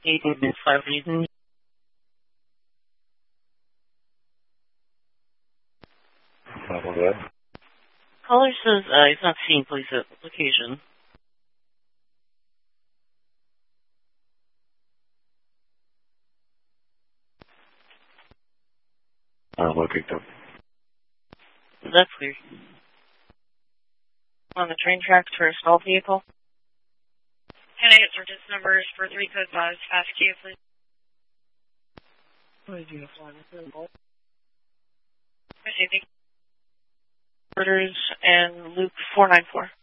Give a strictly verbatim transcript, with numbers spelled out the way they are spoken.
indicating mid-flight reason. Level good. Caller says uh, he's not seeing police at location. Uh, what picked up? That's clear. On the train tracks for a stalled vehicle. Can I get service numbers for three code five, fast Q, please? What is uniform? Receiving. Orders and Luke four nine four.